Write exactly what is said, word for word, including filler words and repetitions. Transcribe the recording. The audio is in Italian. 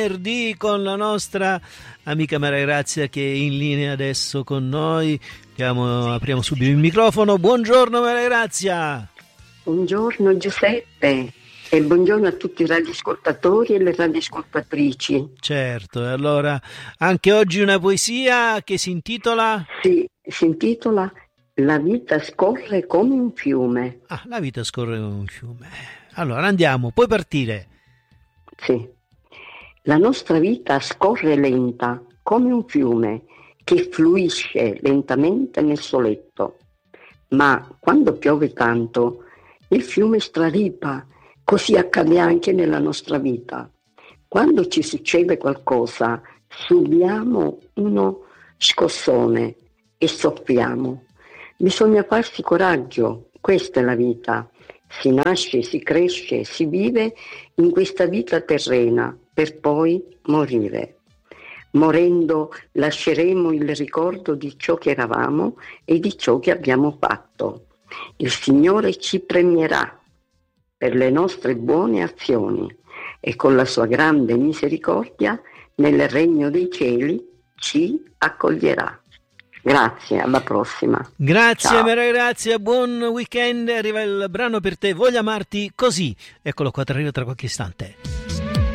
venerdì con la nostra amica Maria Grazia che è in linea adesso con noi. Andiamo, apriamo subito il microfono. Buongiorno Maria Grazia. Buongiorno Giuseppe e buongiorno a tutti i radioascoltatori e le radioascoltatrici. Certo, e allora anche oggi una poesia che si intitola? Sì, si intitola La vita scorre come un fiume. Ah, la vita scorre come un fiume. Allora andiamo, puoi partire. Sì. La nostra vita scorre lenta come un fiume che fluisce lentamente nel suo letto. Ma quando piove tanto, il fiume straripa. Così accade anche nella nostra vita. Quando ci succede qualcosa, subiamo uno scossone e soffriamo. Bisogna farsi coraggio, questa è la vita. Si nasce, si cresce, si vive in questa vita terrena per poi morire. Morendo lasceremo il ricordo di ciò che eravamo e di ciò che abbiamo fatto. Il Signore ci premierà per le nostre buone azioni e con la sua grande misericordia nel regno dei cieli ci accoglierà. Grazie, alla prossima. Grazie Ciao. Maria Grazia, buon weekend. Arriva il brano per te, Voglio amarti così. Eccolo qua, arriva tra qualche istante.